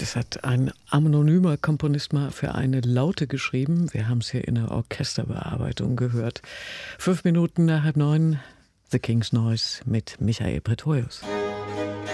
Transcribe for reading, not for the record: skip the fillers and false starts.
Das hat ein anonymer Komponist mal für eine Laute geschrieben. Wir haben es hier in der Orchesterbearbeitung gehört. 5 Minuten nach 9, The King's Noise mit Michael Pretorius.